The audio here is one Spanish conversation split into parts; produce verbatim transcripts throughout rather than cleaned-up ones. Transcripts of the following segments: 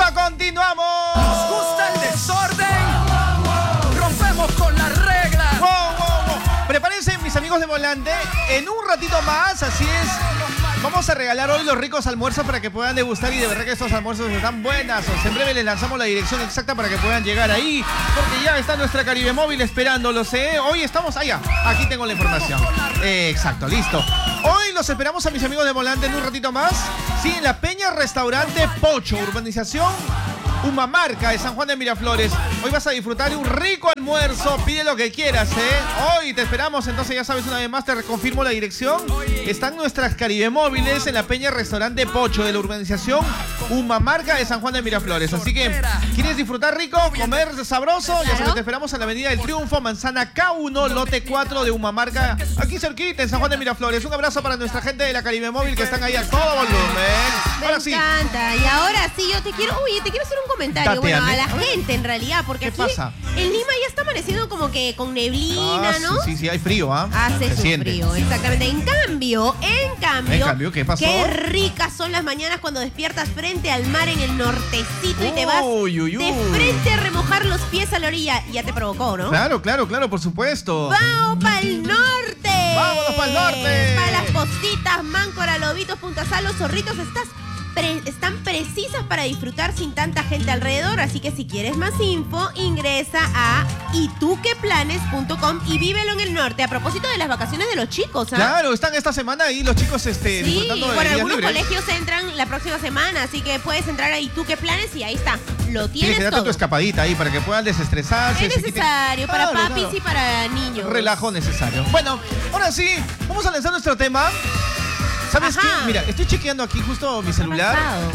pausa, continuamos. Nos gusta el desorden. Rompemos con las reglas. Wow, wow, wow. Prepárense, mis amigos de Volante. En un ratito más, así es. Vamos a regalar hoy los ricos almuerzos para que puedan degustar, y de verdad que estos almuerzos están buenas. En breve les lanzamos la dirección exacta para que puedan llegar ahí, porque ya está nuestra Caribe Móvil esperándolos, ¿eh? Hoy estamos allá. Aquí tengo la información. Eh, exacto, listo. Hoy los esperamos a mis amigos de Volante en un ratito más. Sí, en la Peña Restaurante Pocho, urbanización Humamarca de San Juan de Miraflores. Hoy vas a disfrutar de un rico almuerzo. Pide lo que quieras, ¿eh? Hoy te esperamos. Entonces ya sabes, una vez más te reconfirmo la dirección. Están nuestras Caribe Móviles en la Peña Restaurante Pocho de la urbanización Humamarca de San Juan de Miraflores. Así que, ¿quieres disfrutar rico? ¿Comer sabroso? Ya sabes, te esperamos en la Avenida del Triunfo, Manzana K uno, lote cuatro de Humamarca, aquí cerquita en San Juan de Miraflores. Un abrazo para nuestra gente de la Caribe Móvil que están ahí a todo volumen. Me Ahora sí. encanta. Y ahora sí, yo te quiero, uy, te quiero hacer un comentario. Date, bueno, Anne. a la gente en realidad, porque ¿Qué aquí pasa? en Lima ya está amaneciendo como que con neblina, Ah, ¿no? Sí, sí, sí, hay frío, ¿ah? Hace Se su siente. frío, exactamente. En cambio, en cambio, En cambio, ¿qué pasó? Qué ricas son las mañanas cuando despiertas frente al mar en el nortecito y te vas Uy, uy, uy. de frente a remojar los pies a la orilla. Ya te provocó, ¿no? Claro, claro, claro, por supuesto. ¡Vamos para el norte! ¡Vámonos pa'l norte! Para las Postitas, Máncora, Lobitos, Punta Sal, Los Zorritos, estás pre- están precisas para disfrutar sin tanta gente alrededor. Así que si quieres más info, ingresa a ituqueplanes punto com y vívelo en el norte. A propósito de las vacaciones de los chicos, ¿ah? Claro, están esta semana ahí los chicos este, Sí, disfrutando de bueno, días algunos libres. colegios entran la próxima semana, así que puedes entrar a Ituqueplanes y ahí está. Lo Tienes tienes que darte todo. tu escapadita ahí para que puedan desestresarse. Es se quiten- necesario para Claro, papis claro. y para niños. Relajo necesario. Bueno, ahora sí, vamos a lanzar nuestro tema. ¿Sabes Ajá. qué? Mira, estoy chequeando aquí justo mi celular Pasado.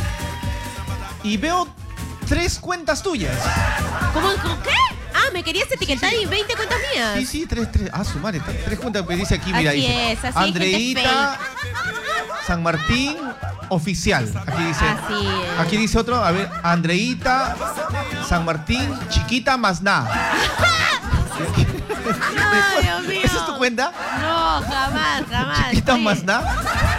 y veo tres cuentas tuyas. ¿Cómo, cómo qué? Ah, me querías etiquetar y veinte cuentas mías. Sí, sí, tres, tres. Ah, su madre, tres cuentas me dice aquí, mira. Así dice, es, así hay gente Andreita San Martín Oficial. Aquí dice. Así es. Aquí dice otro, a ver, Andreita San Martín Chiquita más nada. No, Dios mío. ¿Esa es tu cuenta? No, jamás, jamás. Chiquita Oye, más nada.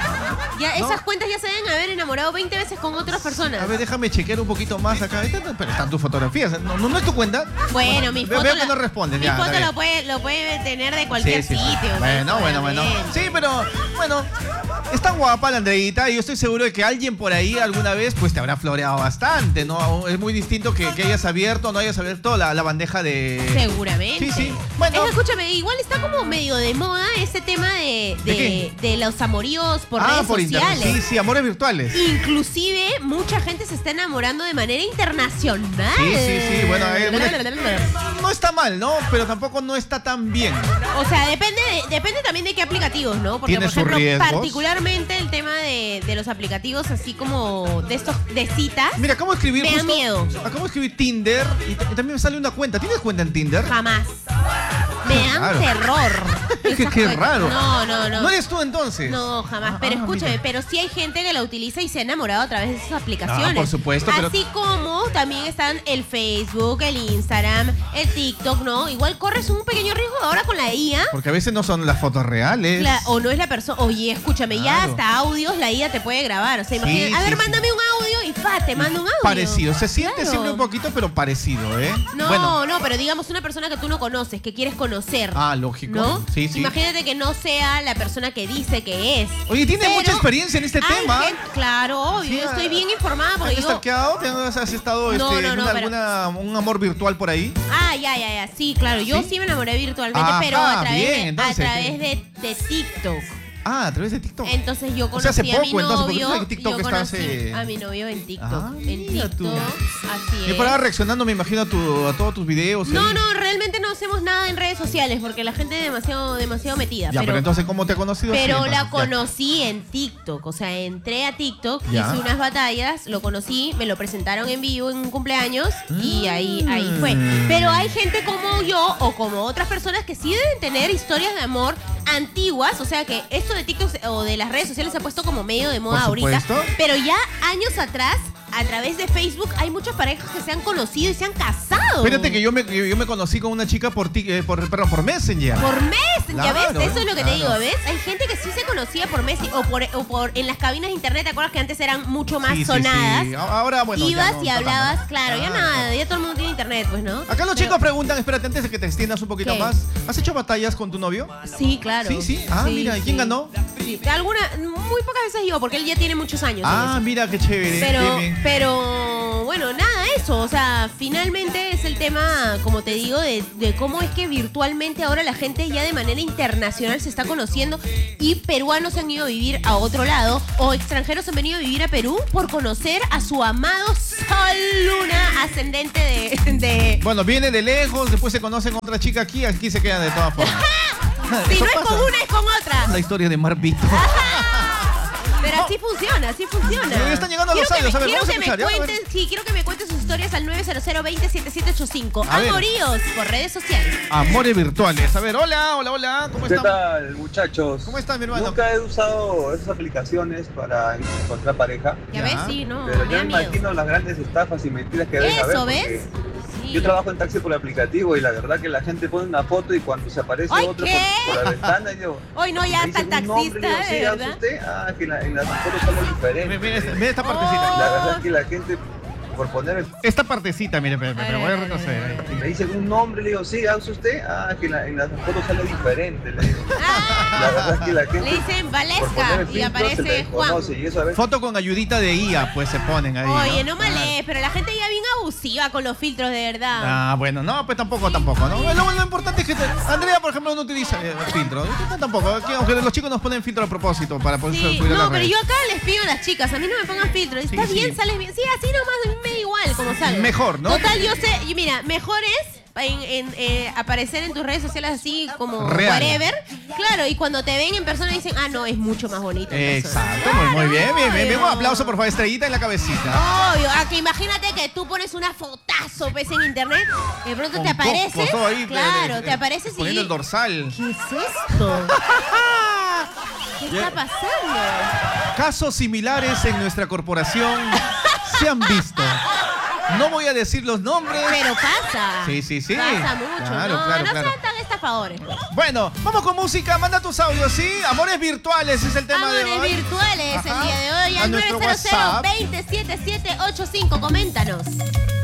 Ya, ¿no? esas cuentas ya se deben haber enamorado veinte veces con otras personas. A ver, déjame chequear un poquito más acá. Esta- Pero están tus fotografías. ¿No, no, no es tu cuenta? Bueno, mi Veo foto, que la- no responden, mi ya, foto está bien. lo puede, lo puede tener de cualquier Sí, sí, sí. sitio. ¿no? Bueno, bueno, bueno. Obviamente. Sí, pero bueno, es tan guapa la Andreita y yo estoy seguro de que alguien por ahí alguna vez pues te habrá floreado bastante, ¿no? Es muy distinto que, que hayas abierto o no hayas abierto la, la bandeja de... Seguramente. Sí, sí. Bueno. Es que, escúchame, igual está como medio de moda ese tema de, ¿De de, qué? de los amoríos por ah, redes por sociales. internet. Sí, sí, amores virtuales. Inclusive, mucha gente se está enamorando de manera internacional. Sí, sí, sí. Bueno, eh, Bla, bueno, bla, bla, bla. no está mal, ¿no? Pero tampoco no está tan bien. O sea, depende de- depende también de qué aplicativos, ¿no? Porque, Tiene por sus ejemplo, riesgos. particularmente el tema de, de los aplicativos así como de estos de citas, Mira, ¿cómo escribir Me da justo- miedo. ah, ¿Cómo escribir Tinder? Y, t- y también me sale una cuenta. ¿Tienes cuenta en Tinder? jamás. Me dan Raro. terror. Qué- Esas qué cuentas. raro. No, no, no. ¿No eres tú entonces? No, jamás. Ah, Pero ah, escúchame, mira. pero sí hay gente que la utiliza y se ha enamorado a través de esas aplicaciones. Ah, por supuesto, pero- Así como también están el Facebook, el Instagram, el TikTok, ¿no? Igual corres un pequeño riesgo ahora con la I A. Porque a veces no son las fotos reales. La- o no es la persona. Oye, escúchame, ya Claro. hasta audios la I A te puede grabar. O sea, Sí, imagínate. a sí, ver, sí. mándame un audio y fa, te mando un audio. Parecido. Se siente Claro. siempre un poquito, pero parecido, ¿eh? No, Bueno. no, pero digamos una persona que tú no conoces, que quieres conocer. Ah, lógico. ¿No? Sí, sí. Imagínate que no sea la persona que dice que es. Oye, tiene Pero mucha experiencia en este hay tema. gente- claro, obvio. Sí, yo estoy ah, bien informada ¿Has porque digo. stalkeado? ¿Te has has estado No, este, no, en no, una- pero- alguna, un amor virtual por ahí? Ah, ya, ya, ya. Sí, claro. Yo ¿Sí? sí, me enamoré virtualmente, Ajá, pero a través, bien, de, entonces, a través sí. de, de TikTok. Ah, a través de TikTok. Entonces yo O conocí sea, hace a mi poco, entonces, porque tú novio. sabes que TikTok yo está conocí hace- a mi novio en TikTok. Ah, en mira TikTok. tú. Así Yo es. paraba reaccionando, me imagino, a, tu, a todos tus videos. No, ¿eh? no, realmente no hacemos nada en redes sociales porque la gente es demasiado, demasiado metida. Ya, pero, pero entonces, ¿cómo te ha conocido? así, Pero la entonces? Ya. conocí en TikTok, o sea, entré a TikTok, Ya. hice unas batallas, lo conocí, me lo presentaron en vivo en un cumpleaños y ahí, ahí fue. Mm. Pero hay gente como yo o como otras personas que sí deben tener historias de amor antiguas, o sea que esto de TikTok o de las redes sociales se ha puesto como medio de moda Por ahorita, supuesto. pero ya años atrás a través de Facebook hay muchas parejas que se han conocido y se han casado. Fíjate que yo me, yo me conocí con una chica por, ti, eh, por, perdón, por Messenger. Por Messenger, ¿ya Claro, ves? Eso es lo que claro. te digo, ¿ves? Hay gente que sí se conocía por Messenger o por, o por en las cabinas de internet, ¿te acuerdas que antes eran mucho más Sí, sí, sonadas? sí. Ahora, bueno, Ibas ya no y está hablabas, tanto. claro, ya Claro. nada, ya todo el mundo tiene internet, pues, ¿no? Acá los Pero- chicos preguntan, espérate, antes de que te extiendas un poquito ¿Qué? más. ¿Has hecho batallas con tu novio? Sí, claro. Sí, sí. Ah, mira, ¿y quién ganó? Sí, alguna, muy pocas veces yo, porque él ya tiene muchos años. en Ah, eso. mira, qué chévere. Pero, bien, bien. pero, bueno, nada, eso. O sea, finalmente es el tema, como te digo, de, de cómo es que virtualmente ahora la gente ya de manera internacional se está conociendo y peruanos se han ido a vivir a otro lado o extranjeros han venido a vivir a Perú por conocer a su amado Sol Luna, ascendente de... de... Bueno, viene de lejos, después se conocen con otra chica aquí, aquí se quedan de todas formas. Si Eso no es pasa. con una, es con otra. La historia de Marvito. Pero así funciona, así funciona. Ya están llegando los Quiero que audios, me- a ver, quiero vamos a que me escuchar, ya, a ver. cuenten, sí, quiero que me cuenten sus historias al nueve cero cero, veinte, setenta y siete ochenta y cinco. A ver. Amoríos por redes sociales. Amores virtuales. A ver, hola, hola, hola. ¿Cómo ¿Qué estamos? tal, muchachos? ¿Cómo estás, mi hermano? Nunca he usado esas aplicaciones para encontrar pareja, Ya Ya. ves, sí, no, pero me yo da me miedo. imagino las grandes estafas y mentiras que deben haber. Eso, porque ¿ves? Sí. Yo trabajo en taxi por el aplicativo y la verdad que la gente pone una foto y cuando se aparece ¡Ay, otro qué! por, por la ventana, yo... Hoy no, ya me está el dicen un nombre, taxista, y de digo, sí, ¿hace verdad. usted? Ah, que la- en las fotos sale diferente. Mira, mira esta- mira esta Oh. partecita. La verdad es que la gente, por poner el... Esta partecita, mire, pero, pero voy a retroceder ahí. Y me dicen un nombre, le digo, sí, ¿hace usted? Ah, que la- en las fotos sale diferente, le digo. Ah, La verdad es que la gente... le dicen por poner Valesca el y filtro, se le aparece Juan. desconoce, y eso a veces... Foto con ayudita de I A, pues se ponen ahí. Oye, ¿no? no malé, pero la gente ya bien abusiva con los filtros, de verdad. Ah, bueno, no, pues tampoco, tampoco, ¿no? Lo, lo importante es que te- Andrea, por ejemplo, no utiliza eh, filtro. Yo tampoco, aquí, aunque los chicos nos ponen filtro a propósito para poder Sí, subir a no, las pero redes. yo acá les pido a las chicas, a mí no me pongan filtro. Está Sí, bien, sí. sales bien. Sí, así nomás, a mí me da igual como salga. Mejor, ¿no? Total, yo sé, y mira, mejor es en, en, eh, aparecer en tus redes sociales así como Real. whatever. Claro, y cuando te ven en persona dicen, ah, no, es mucho más bonito. en persona. Exacto, muy, muy bien, bien, bien, bien. Un Claro. aplauso, por favor, estrellita en la cabecita. Obvio, ah, que imagínate que tú pones una fotazo pues, en internet, de pronto Con te apareces. cocos, todo ahí, claro, eh, te apareces y. poniendo el dorsal. ¿Qué es esto? ¿Qué está pasando? Casos similares en nuestra corporación se han visto. No voy a decir los nombres. Pero pasa. Sí, sí, sí. Pasa mucho. Claro, no, claro, no claro. sean tan estafadores. Bueno, vamos con música. Manda tus audios, ¿sí? Amores virtuales es el tema de Amores hoy. virtuales Ajá. el día de hoy A al nuestro nueve cero cero, WhatsApp. veinte setenta y siete ochenta y cinco. Coméntanos.